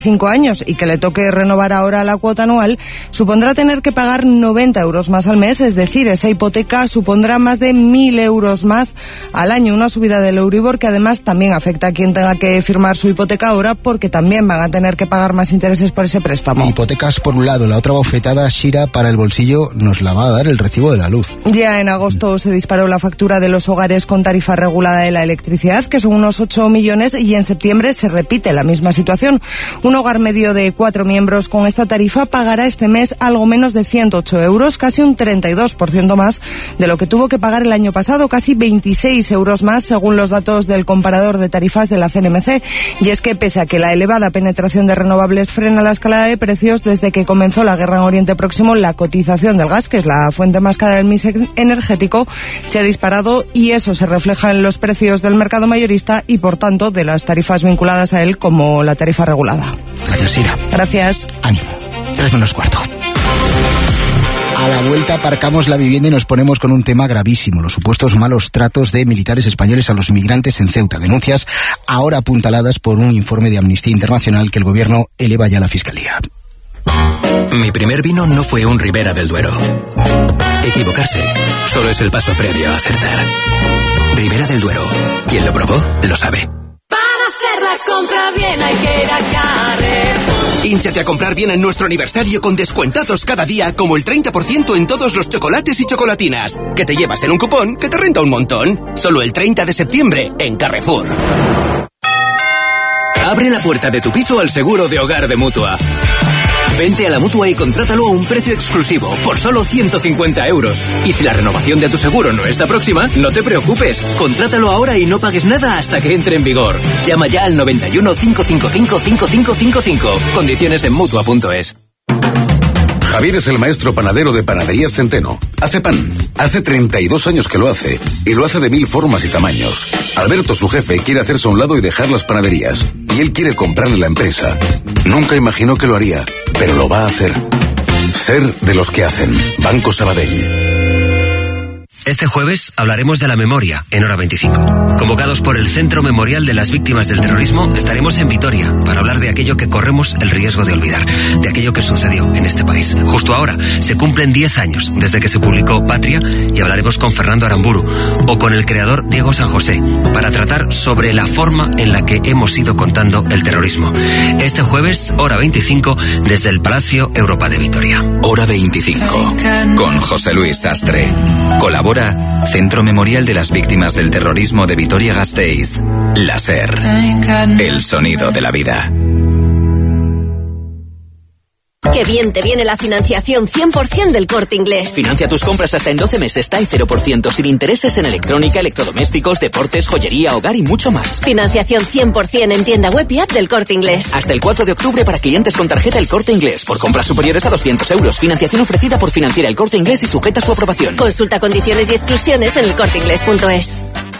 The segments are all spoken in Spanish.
5 años y que le toque renovar ahora la cuota anual, supondrá tener que pagar 90 euros más al mes, es decir, esa hipoteca supondrá más de 1.000 euros más al año, una subida del Euribor que además también afecta a quien tenga que firmar su hipoteca ahora porque también van a tener que pagar más intereses por ese préstamo. Hipotecas por un lado, la otra bofetada, Shira, para el bolsillo nos la va a dar el recibo de la luz. Ya en agosto se disparó la factura de los hogares con tarifa regulada de la electricidad, que son unos 8 millones, y en septiembre se repite la misma situación. Un hogar medio de 4 miembros con esta tarifa pagará este mes algo menos de 108 euros, casi un 32% más de lo que tuvo que pagar el año pasado, casi 26 euros más según los datos del comparador de tarifas de la CNMC. Y es que pese a que la elevada penetración de renovables frena la escalada de precios, desde que comenzó la guerra en Oriente Próximo, la cotización del gas, que es la fuente más cara del mix energético, se ha disparado y eso se refleja en los precios del mercado mayorista y por tanto de las tarifas vinculadas a él como la tarifa regulada. Gracias, Sira. Gracias. Ánimo. 3:45. A la vuelta aparcamos la vivienda y nos ponemos con un tema gravísimo, los supuestos malos tratos de militares españoles a los migrantes en Ceuta. Denuncias ahora apuntaladas por un informe de Amnistía Internacional que el gobierno eleva ya a la Fiscalía. Mi primer vino no fue un Ribera del Duero. Equivocarse solo es el paso previo a acertar. Ribera del Duero. Quien lo probó, lo sabe. Compra bien, hay que ir a Carrefour. Hínchate a comprar bien en nuestro aniversario con descuentazos cada día, como el 30% en todos los chocolates y chocolatinas, que te llevas en un cupón que te renta un montón. Solo el 30 de septiembre en Carrefour. Abre la puerta de tu piso al seguro de hogar de Mutua. Vente a la Mutua y contrátalo a un precio exclusivo, por solo 150 euros. Y si la renovación de tu seguro no está próxima, no te preocupes. Contrátalo ahora y no pagues nada hasta que entre en vigor. Llama ya al 91 555 5555. Condiciones en Mutua.es. Javier es el maestro panadero de Panaderías Centeno. Hace pan. Hace 32 años que lo hace. Y lo hace de 1000 formas y tamaños. Alberto, su jefe, quiere hacerse a un lado y dejar las panaderías. Y él quiere comprarle la empresa. Nunca imaginó que lo haría, pero lo va a hacer. Ser de los que hacen. Banco Sabadell. Este jueves hablaremos de la memoria en Hora 25. Convocados por el Centro Memorial de las Víctimas del Terrorismo, estaremos en Vitoria para hablar de aquello que corremos el riesgo de olvidar, de aquello que sucedió en este país. Justo ahora se cumplen 10 años desde que se publicó Patria y hablaremos con Fernando Aramburu o con el creador Diego San José para tratar sobre la forma en la que hemos ido contando el terrorismo. Este jueves, Hora 25, desde el Palacio Europa de Vitoria. Hora 25, con José Luis Sastre. Colabora Centro Memorial de las Víctimas del Terrorismo de Vitoria-Gasteiz. La SER. El sonido de la vida. Qué bien te viene la financiación 100% del Corte Inglés. Financia tus compras hasta en 12 meses, TAI 0%, sin intereses en electrónica, electrodomésticos, deportes, joyería, hogar y mucho más. Financiación 100% en tienda web y app del Corte Inglés. Hasta el 4 de octubre para clientes con tarjeta El Corte Inglés. Por compras superiores a 200 euros. Financiación ofrecida por Financiera El Corte Inglés y sujeta a su aprobación. Consulta condiciones y exclusiones en elcorteinglés.es.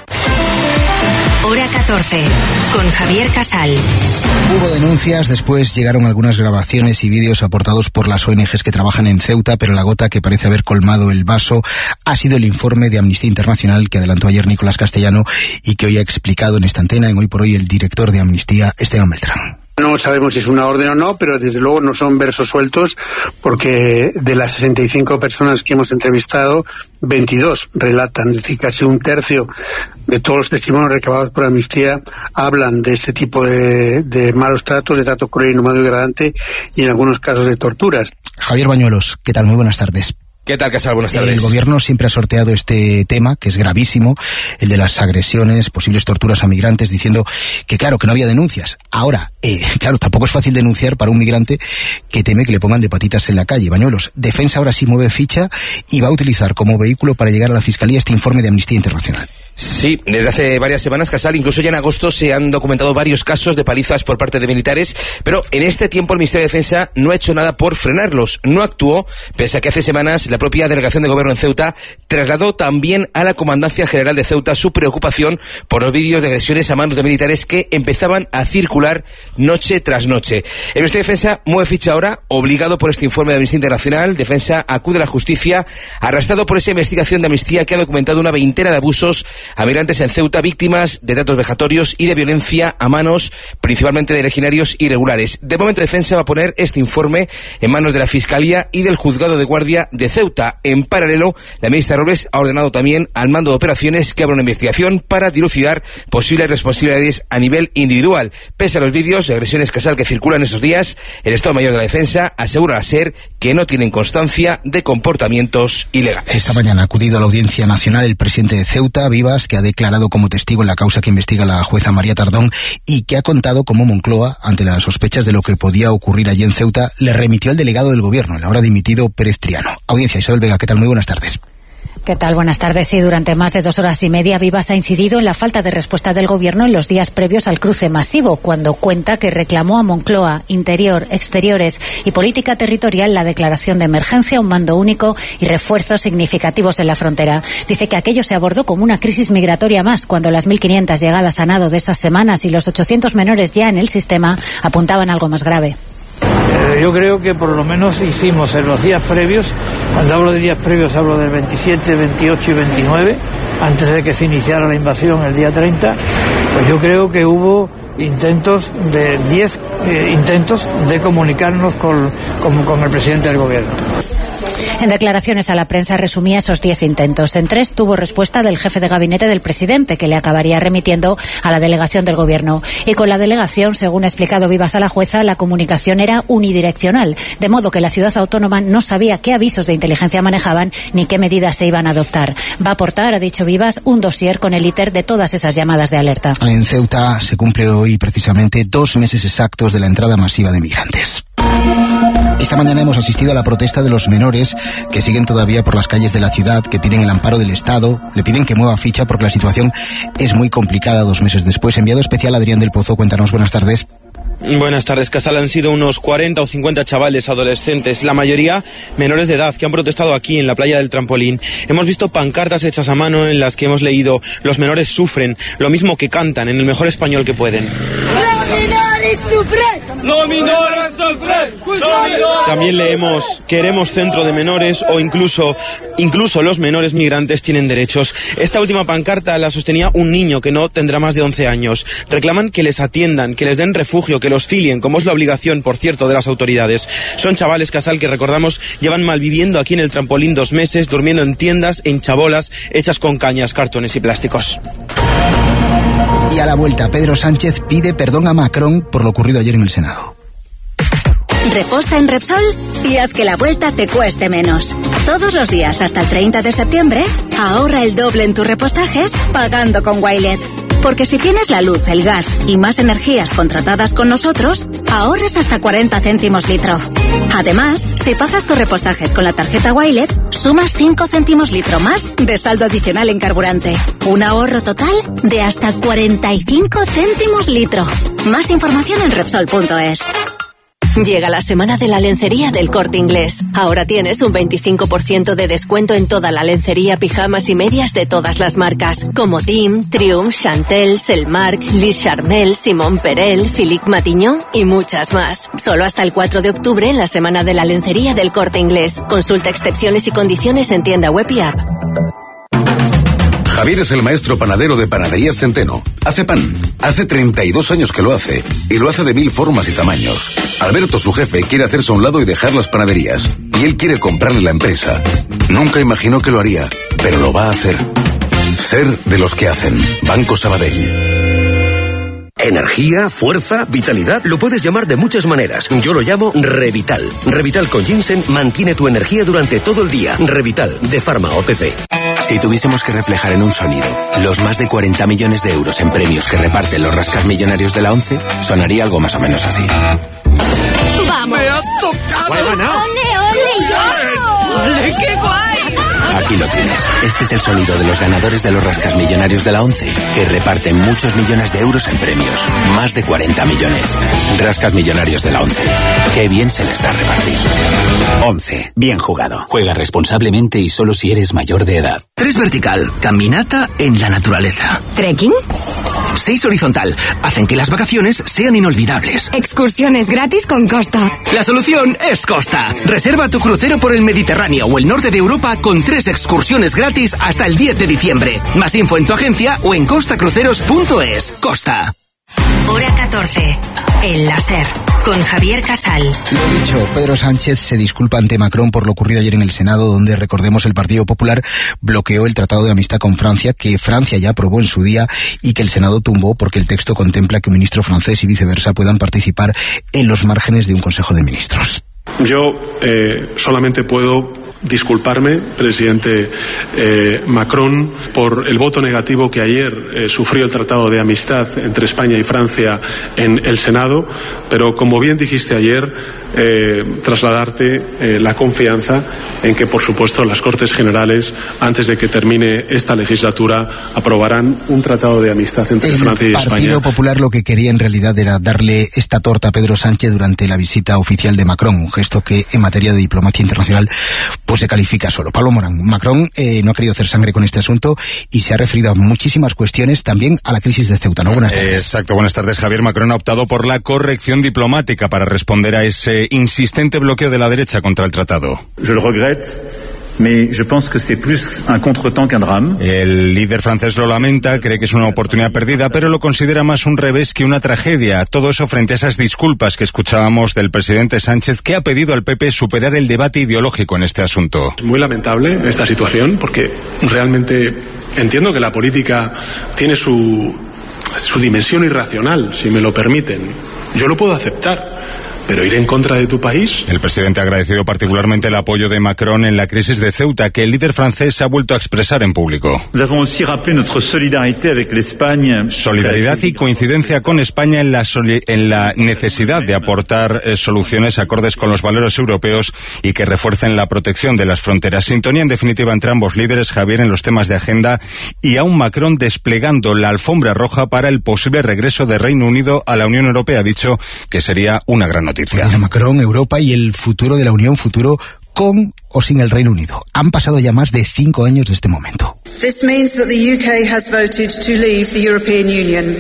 Hora 14, con Javier Casal. Hubo denuncias, después llegaron algunas grabaciones y vídeos aportados por las ONGs que trabajan en Ceuta, pero la gota que parece haber colmado el vaso ha sido el informe de Amnistía Internacional que adelantó ayer Nicolás Castellano y que hoy ha explicado en esta antena, en Hoy por Hoy, el director de Amnistía, Esteban Beltrán. No sabemos si es una orden o no, pero desde luego no son versos sueltos, porque de las 65 personas que hemos entrevistado, 22 relatan, es decir, casi un tercio de todos los testimonios recabados por Amnistía hablan de este tipo de malos tratos, de trato cruel, inhumano y degradante, y en algunos casos de torturas. Javier Bañuelos, ¿qué tal? Muy buenas tardes. ¿Qué tal, Casal? Buenas tardes. El gobierno siempre ha sorteado este tema, que es gravísimo, el de las agresiones, posibles torturas a migrantes, diciendo que claro, que no había denuncias. Ahora, claro, tampoco es fácil denunciar para un migrante que teme que le pongan de patitas en la calle. Bañuelos, Defensa ahora sí mueve ficha y va a utilizar como vehículo para llegar a la Fiscalía este informe de Amnistía Internacional. Sí, desde hace varias semanas, Casal, incluso ya en agosto se han documentado varios casos de palizas por parte de militares, pero en este tiempo el Ministerio de Defensa no ha hecho nada por frenarlos, no actuó, pese a que hace semanas la propia delegación de gobierno en Ceuta trasladó también a la Comandancia General de Ceuta su preocupación por los vídeos de agresiones a manos de militares que empezaban a circular noche tras noche. El Ministerio de Defensa mueve ficha ahora, obligado por este informe de Amnistía Internacional. Defensa acude a la justicia, arrastrado por esa investigación de Amnistía que ha documentado una veintena de abusos a migrantes en Ceuta víctimas de tratos vejatorios y de violencia a manos principalmente de legionarios irregulares. De momento, Defensa va a poner este informe en manos de la Fiscalía y del Juzgado de Guardia de Ceuta. En paralelo, la ministra Robles ha ordenado también al mando de operaciones que abra una investigación para dilucidar posibles responsabilidades a nivel individual. Pese a los vídeos de agresiones Casal que circulan estos días, el Estado Mayor de la Defensa asegura a SER que no tienen constancia de comportamientos ilegales. Esta mañana ha acudido a la Audiencia Nacional el presidente de Ceuta, Vivas, que ha declarado como testigo en la causa que investiga la jueza María Tardón y que ha contado cómo Moncloa, ante las sospechas de lo que podía ocurrir allí en Ceuta, le remitió al delegado del gobierno, el ahora dimitido Pérez Triano. Audiencia, Isabel Vega, ¿qué tal? Muy buenas tardes. ¿Qué tal? Buenas tardes. Sí, durante más de 2 horas y media, Vivas ha incidido en la falta de respuesta del Gobierno en los días previos al cruce masivo, cuando cuenta que reclamó a Moncloa, Interior, Exteriores y Política Territorial la declaración de emergencia, un mando único y refuerzos significativos en la frontera. Dice que aquello se abordó como una crisis migratoria más, cuando las 1.500 llegadas a nado de esas semanas y los 800 menores ya en el sistema apuntaban algo más grave. Yo creo que por lo menos hicimos en los días previos, cuando hablo de días previos hablo del 27, 28 y 29, antes de que se iniciara la invasión el día 30, pues yo creo que hubo intentos de 10 intentos de comunicarnos con el presidente del gobierno. En declaraciones a la prensa resumía esos 10 intentos. En 3 tuvo respuesta del jefe de gabinete del presidente, que le acabaría remitiendo a la delegación del gobierno. Y con la delegación, según ha explicado Vivas a la jueza, la comunicación era unidireccional, de modo que la ciudad autónoma no sabía qué avisos de inteligencia manejaban ni qué medidas se iban a adoptar. Va a aportar, ha dicho Vivas, un dossier con el íter de todas esas llamadas de alerta. En Ceuta se cumple hoy precisamente 2 meses exactos de la entrada masiva de migrantes. Esta mañana hemos asistido a la protesta de los menores que siguen todavía por las calles de la ciudad, que piden el amparo del Estado, le piden que mueva ficha porque la situación es muy complicada 2 meses después. Enviado especial Adrián del Pozo, cuéntanos, buenas tardes. Buenas tardes, Casal. Han sido unos 40 o 50 chavales adolescentes, la mayoría menores de edad, que han protestado aquí en la playa del Trampolín. Hemos visto pancartas hechas a mano en las que hemos leído: los menores sufren, lo mismo que cantan en el mejor español que pueden. También leemos: queremos centro de menores, o incluso los menores migrantes tienen derechos. Esta última pancarta la sostenía un niño que no tendrá más de 11 años. Reclaman que les atiendan, que les den refugio, que los filien, como es la obligación, por cierto, de las autoridades. Son chavales, Casal, que recordamos llevan malviviendo aquí en el Trampolín 2 meses, durmiendo en tiendas, en chabolas hechas con cañas, cartones y plásticos. Y a la vuelta, Pedro Sánchez pide perdón a Macron por lo ocurrido ayer en el Senado. Reposta en Repsol y haz que la vuelta te cueste menos. Todos los días hasta el 30 de septiembre, ahorra el doble en tus repostajes pagando con Wilet. Porque si tienes la luz, el gas y más energías contratadas con nosotros, ahorras hasta 40 céntimos litro. Además, si pagas tus repostajes con la tarjeta Wilet, sumas 5 céntimos litro más de saldo adicional en carburante. Un ahorro total de hasta 45 céntimos litro. Más información en Repsol.es. Llega la semana de la lencería del Corte Inglés. Ahora tienes un 25% de descuento en toda la lencería, pijamas y medias de todas las marcas, como Dim, Triumph, Chantel, Selmark, Lis Charmel, Simón Perel, Philippe Matignon y muchas más. Solo hasta el 4 de octubre en la semana de la lencería del Corte Inglés. Consulta excepciones y condiciones en tienda web y app. Javier es el maestro panadero de Panaderías Centeno. Hace pan. Hace 32 años que lo hace. Y lo hace de 1000 formas y tamaños. Alberto, su jefe, quiere hacerse a un lado y dejar las panaderías. Y él quiere comprarle la empresa. Nunca imaginó que lo haría, pero lo va a hacer. Ser de los que hacen. Banco Sabadell. Energía, fuerza, vitalidad, lo puedes llamar de muchas maneras. Yo lo llamo Revital. Revital con ginseng mantiene tu energía durante todo el día. Revital, de Pharma OTC. Si tuviésemos que reflejar en un sonido los más de 40 millones de euros en premios que reparten los rascasmillonarios de la ONCE, sonaría algo más o menos así. ¡Vamos! ¡Me has tocado! ¡He ganado! ¡Ole, ole! ¡Ole, qué guay! Aquí lo tienes. Este es el sonido de los ganadores de los rascasmillonarios de la ONCE, que reparten muchos millones de euros en premios. Más de 40 millones. Rascasmillonarios de la ONCE. Qué bien se les da repartir. ONCE. Bien jugado. Juega responsablemente y solo si eres mayor de edad. 3 Vertical. Caminata en la naturaleza. ¿Trekking? 6 horizontal. Hacen que las vacaciones sean inolvidables. Excursiones gratis con Costa. La solución es Costa. Reserva tu crucero por el Mediterráneo o el norte de Europa con 3 excursiones gratis hasta el 10 de diciembre. Más info en tu agencia o en costacruceros.es. Costa. Hora 14. El láser. Con Javier Casal. Lo dicho, Pedro Sánchez se disculpa ante Macron por lo ocurrido ayer en el Senado, donde, recordemos, el Partido Popular bloqueó el Tratado de Amistad con Francia, que Francia ya aprobó en su día y que el Senado tumbó porque el texto contempla que un ministro francés y viceversa puedan participar en los márgenes de un Consejo de Ministros. Yo solamente puedo disculparme, presidente Macron, por el voto negativo que ayer sufrió el Tratado de Amistad entre España y Francia en el Senado, pero como bien dijiste ayer, trasladarte la confianza en que, por supuesto, las Cortes Generales, antes de que termine esta legislatura, aprobarán un Tratado de Amistad entre Francia y España. El Partido Popular lo que quería en realidad era darle esta torta a Pedro Sánchez durante la visita oficial de Macron, un gesto que en materia de diplomacia internacional pues se califica solo. Pablo Morán, Macron no ha querido hacer sangre con este asunto y se ha referido a muchísimas cuestiones, también a la crisis de Ceuta, ¿no? Buenas tardes. Exacto, buenas tardes, Javier. Macron ha optado por la corrección diplomática para responder a ese insistente bloqueo de la derecha contra el tratado. Je le regrette. Mais je pense que c'est plus un contretemps qu'un drame. El líder francés lo lamenta, cree que es una oportunidad perdida, pero lo considera más un revés que una tragedia. Todo eso frente a esas disculpas que escuchábamos del presidente Sánchez, que ha pedido al PP superar el debate ideológico en este asunto. Muy lamentable esta situación, porque realmente entiendo que la política tiene su dimensión irracional, si me lo permiten. Yo lo puedo aceptar. ¿Pero ir en contra de tu país? El presidente ha agradecido particularmente el apoyo de Macron en la crisis de Ceuta, que el líder francés ha vuelto a expresar en público. Solidaridad y coincidencia con España en la necesidad de aportar soluciones acordes con los valores europeos y que refuercen la protección de las fronteras. Sintonía, en definitiva, entre ambos líderes, Javier, en los temas de agenda, y a un Macron desplegando la alfombra roja para el posible regreso de Reino Unido a la Unión Europea. Ha dicho que sería una gran noticia. Pues Macron, Europa y el futuro de la Unión, futuro con o sin el Reino Unido. Han pasado ya más de 5 años de este momento. This means that the UK has voted to leave the European Union.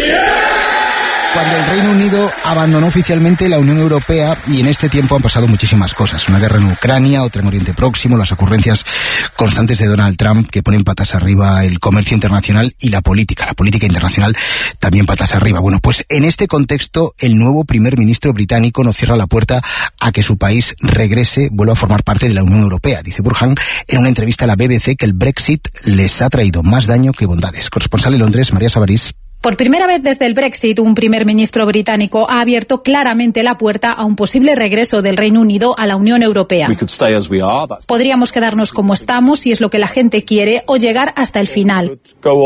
Cuando el Reino Unido abandonó oficialmente la Unión Europea, y en este tiempo han pasado muchísimas cosas. Una guerra en Ucrania, otra en Oriente Próximo, las ocurrencias constantes de Donald Trump que ponen patas arriba el comercio internacional y la política internacional también patas arriba. Bueno, pues en este contexto el nuevo primer ministro británico no cierra la puerta a que su país vuelva a formar parte de la Unión Europea. Dice Burhan en una entrevista a la BBC que el Brexit les ha traído más daño que bondades. Corresponsal en Londres, María Sabarís. Por primera vez desde el Brexit, un primer ministro británico ha abierto claramente la puerta a un posible regreso del Reino Unido a la Unión Europea. Podríamos quedarnos como estamos, si es lo que la gente quiere, o llegar hasta el final.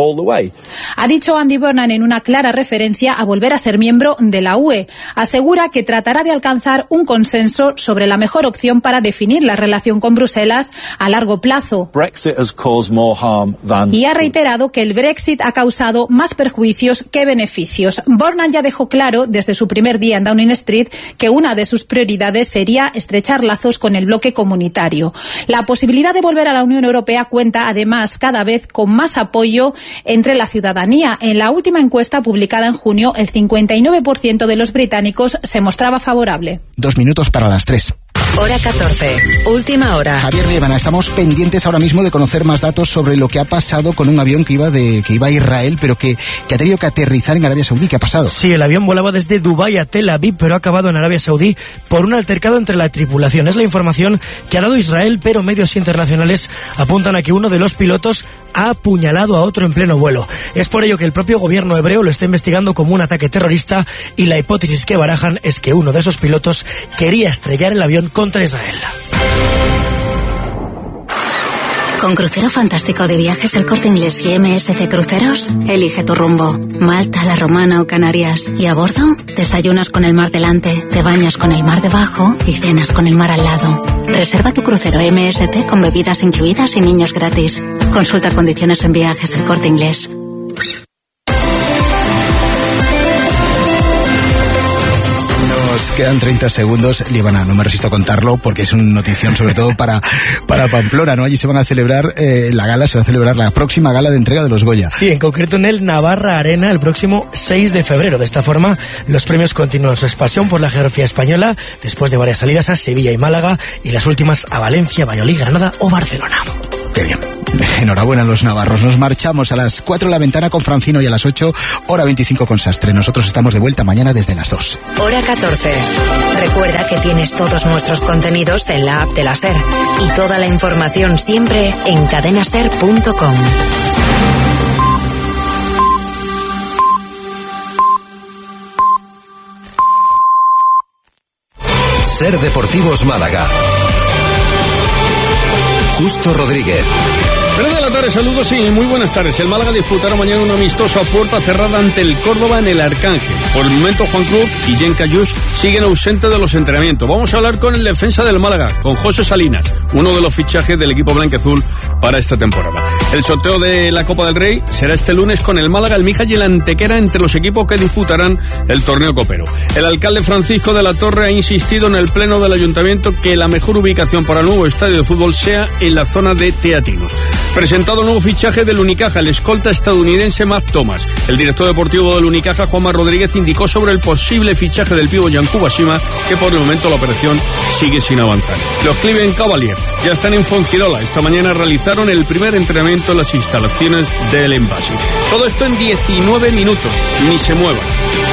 Ha dicho Andy Burnham en una clara referencia a volver a ser miembro de la UE. Asegura que tratará de alcanzar un consenso sobre la mejor opción para definir la relación con Bruselas a largo plazo. Y ha reiterado que el Brexit ha causado más perjuicios que beneficios. Burnham ya dejó claro desde su primer día en Downing Street que una de sus prioridades sería estrechar lazos con el bloque comunitario. La posibilidad de volver a la Unión Europea cuenta además cada vez con más apoyo entre la ciudadanía. En la última encuesta publicada en junio, el 59% de los británicos se mostraba favorable. 2 minutos para las 3. Hora 14, última hora. Javier Riebana, estamos pendientes ahora mismo de conocer más datos sobre lo que ha pasado con un avión que iba a Israel, pero que ha tenido que aterrizar en Arabia Saudí. ¿Qué ha pasado? Sí, el avión volaba desde Dubái a Tel Aviv, pero ha acabado en Arabia Saudí por un altercado entre la tripulación. Es la información que ha dado Israel, pero medios internacionales apuntan a que uno de los pilotos ha apuñalado a otro en pleno vuelo. Es por ello que el propio gobierno hebreo lo está investigando como un ataque terrorista, y la hipótesis que barajan es que uno de esos pilotos quería estrellar el avión contra Israel. Con Crucero Fantástico de Viajes El Corte Inglés y MSC Cruceros, elige tu rumbo. Malta, La Romana o Canarias. Y a bordo, desayunas con el mar delante, te bañas con el mar debajo y cenas con el mar al lado. Reserva tu crucero MSC con bebidas incluidas y niños gratis. Consulta condiciones en Viajes El Corte Inglés. Nos quedan 30 segundos. Líbana, no me resisto a contarlo porque es una notición sobre todo para Pamplona, ¿no? Allí se van a celebrar la próxima gala de entrega de los Goya. Sí, en concreto en el Navarra Arena el próximo 6 de febrero. De esta forma, los premios continúan su expansión por la geografía española después de varias salidas a Sevilla y Málaga y las últimas a Valencia, Valladolid, Granada o Barcelona. Qué bien. Enhorabuena a los navarros. Nos marchamos a las 4 La Ventana con Francino y a las 8, hora 25 con Sastre. Nosotros estamos de vuelta mañana desde las 2. Hora 14. Recuerda que tienes todos nuestros contenidos en la app de la SER y toda la información siempre en cadenaser.com. SER Deportivos Málaga. Justo Rodríguez. 3 de la tarde, saludos y muy buenas tardes. El Málaga disputará mañana un amistoso a puerta cerrada ante el Córdoba en el Arcángel. Por el momento, Juan Cruz y Jen Cayús siguen ausentes de los entrenamientos. Vamos a hablar con el defensa del Málaga, con José Salinas, uno de los fichajes del equipo blanquiazul para esta temporada. El sorteo de la Copa del Rey será este lunes con el Málaga, el Mija y el Antequera entre los equipos que disputarán el torneo copero. El alcalde Francisco de la Torre ha insistido en el pleno del ayuntamiento que la mejor ubicación para el nuevo estadio de fútbol sea en la zona de Teatinos. Presentado nuevo fichaje del Unicaja, el escolta estadounidense Matt Thomas. El director deportivo del Unicaja, Juanma Rodríguez, indicó sobre el posible fichaje del pivo Yankuba Shima, que por el momento la operación sigue sin avanzar. Los Cleveland Cavaliers ya están en Fuengirola. Esta mañana realizaron el primer entrenamiento en las instalaciones del Embassy. Todo esto en 19 minutos. Ni se muevan.